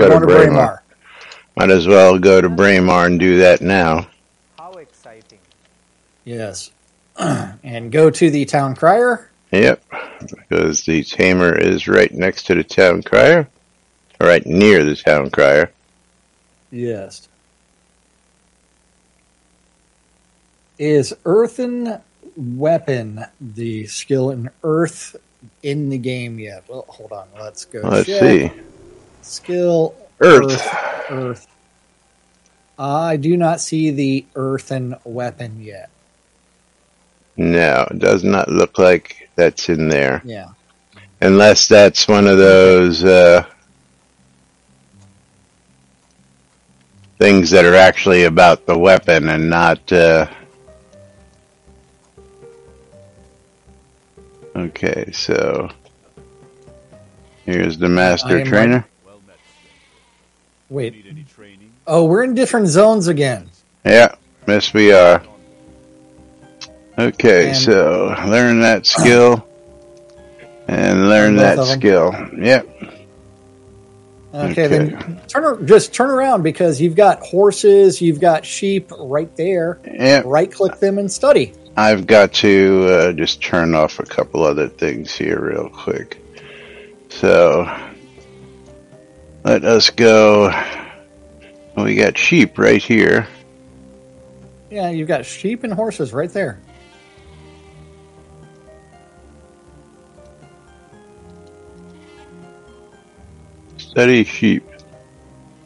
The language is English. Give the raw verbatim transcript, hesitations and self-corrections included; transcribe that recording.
go We're to going to Braemar. Braemar. Might as well go to Braemar and do that now. How exciting. Yes. And go to the town crier. Yep, because the tamer is right next to the town crier. Right near the town crier. Yes. Is earthen weapon the skill in earth in the game yet? Well, hold on. Let's go. Let's check. see. Skill Earth. Earth. Earth. I do not see the earthen weapon yet. No, it does not look like that's in there. Yeah. Unless that's one of those uh, things that are actually about the weapon and not... Uh... Okay, so... Here's the master trainer. Like... Wait. Oh, we're in different zones again. Yeah, yes we are. Okay, and... so learn that skill. And learn that skill. Yep. Okay, okay, then turn just turn around because you've got horses, you've got sheep right there. Yep. Right click them and study. I've got to uh, just turn off a couple other things here real quick. So let us go. We got sheep right here. Yeah, you've got sheep and horses right there. Study sheep.